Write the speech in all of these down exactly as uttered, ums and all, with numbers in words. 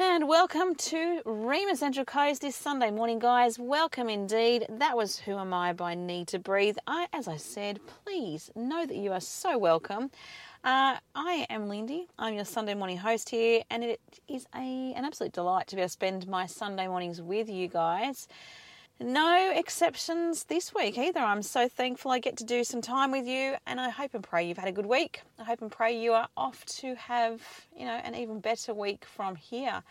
And welcome to Rima Central Coast this Sunday morning, guys. Welcome indeed. That was Who Am I by Need to Breathe. I, as I said, please know that you are so welcome. Uh, I am Lindy. I'm your Sunday morning host here, and it is a, an absolute delight to be able to spend my Sunday mornings with you guys. No exceptions this week either. I'm so thankful I get to do some time with you, and I hope and pray you've had a good week. I hope and pray you are off to have, you know, an even better week from here.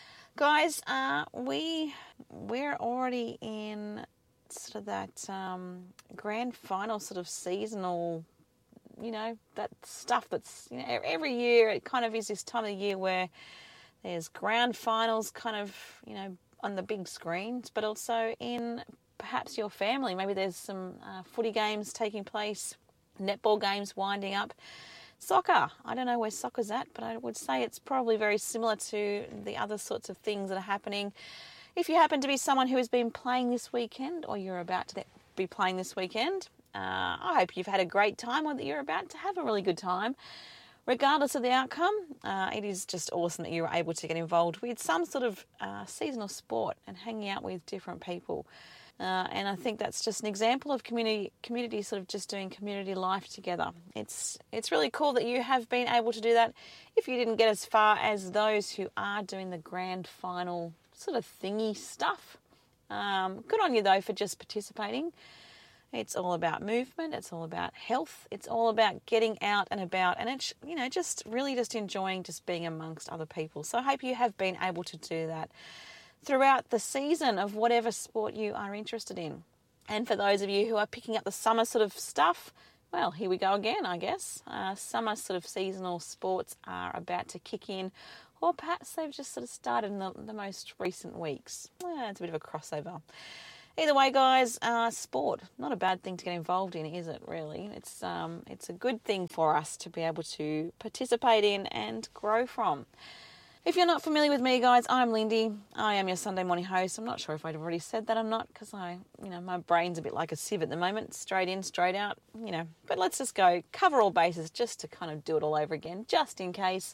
Guys, uh, we, we're already in sort of that um, grand final sort of seasonal, you know, that stuff that's, you know, every year it kind of is this time of the year where there's grand finals kind of, you know, on the big screens, but also in perhaps your family. Maybe there's some uh, footy games taking place, netball games winding up. Soccer, I don't know where soccer's at, but I would say it's probably very similar to the other sorts of things that are happening. If you happen to be someone who has been playing this weekend, or you're about to be playing this weekend, uh, I hope you've had a great time, or that you're about to have a really good time. Regardless of the outcome, uh, it is just awesome that you were able to get involved with some sort of uh, seasonal sport and hanging out with different people. Uh, and I think that's just an example of community, community sort of just doing community life together. It's it's really cool that you have been able to do that. If you didn't get as far as those who are doing the grand final sort of thingy stuff, um, good on you though for just participating. It's all about movement. It's all about health. It's all about getting out and about, and it's, you know, just really just enjoying just being amongst other people. So I hope you have been able to do that throughout the season of whatever sport you are interested in. And for those of you who are picking up the summer sort of stuff, well, here we go again, I guess. Uh, summer sort of seasonal sports are about to kick in, or perhaps they've just sort of started in the, the most recent weeks. Well, it's a bit of a crossover. Either way, guys, uh, sport, not a bad thing to get involved in, is it, really? It's um, it's a good thing for us to be able to participate in and grow from. If you're not familiar with me, guys, I'm Lindy. I am your Sunday morning host. I'm not sure if I'd already said that or not, because I, you know, my brain's a bit like a sieve at the moment, straight in, straight out, you know. But let's just go cover all bases just to kind of do it all over again, just in case.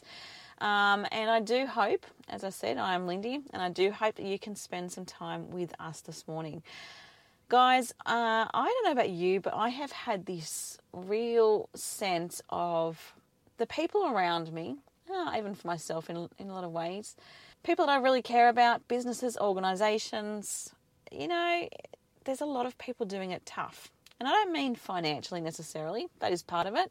Um, and I do hope, as I said, I am Lindy, and I do hope that you can spend some time with us this morning. Guys, uh, I don't know about you, but I have had this real sense of the people around me, uh, even for myself in, in a lot of ways, people that I really care about, businesses, organisations, you know, there's a lot of people doing it tough. And I don't mean financially necessarily, that is part of it.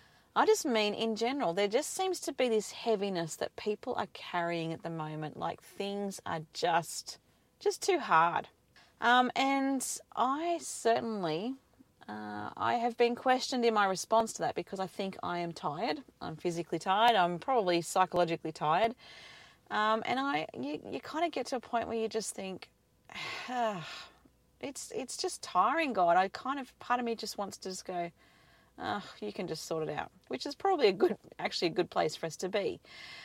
I just mean in general, there just seems to be this heaviness that people are carrying at the moment, like things are just just too hard. Um, and I certainly, uh, I have been questioned in my response to that, because I think I am tired. I'm physically tired. I'm probably psychologically tired. Um, and I, you, you kind of get to a point where you just think, ah, it's it's just tiring, God. I kind of, part of me just wants to just go, Uh, you can just sort it out, which is probably a good, actually a good place for us to be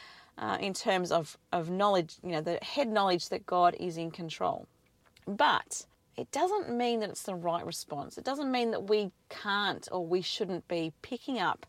uh, in terms of, of knowledge, you know, the head knowledge that God is in control. But it doesn't mean that it's the right response. It doesn't mean that we can't or we shouldn't be picking up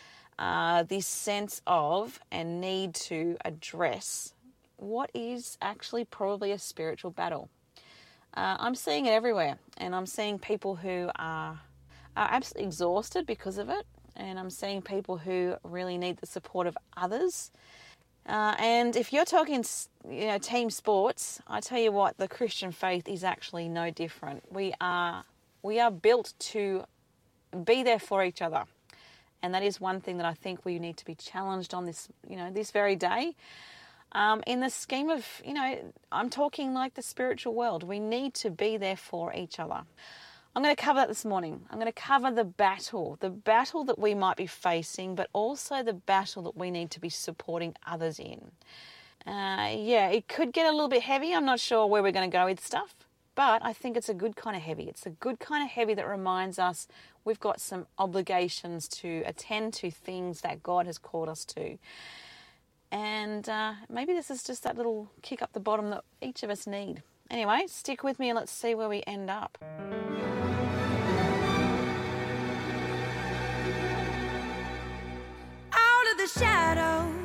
uh, this sense of and need to address what is actually probably a spiritual battle. Uh, I'm seeing it everywhere, and I'm seeing people who are are absolutely exhausted because of it, and I'm seeing people who really need the support of others. Uh, and if you're talking, you know, team sports, I tell you what, the Christian faith is actually no different. We are we are built to be there for each other, and that is one thing that I think we need to be challenged on this, you know, this very day. Um, in the scheme of, you know, I'm talking like the spiritual world. We need to be there for each other. I'm going to cover that this morning. I'm going to cover the battle, the battle that we might be facing, but also the battle that we need to be supporting others in. Uh, yeah, it could get a little bit heavy. I'm not sure where we're going to go with stuff, but I think it's a good kind of heavy. It's a good kind of heavy that reminds us we've got some obligations to attend to, things that God has called us to. And uh, maybe this is just that little kick up the bottom that each of us need. Anyway, stick with me and let's see where we end up. Out of the shadows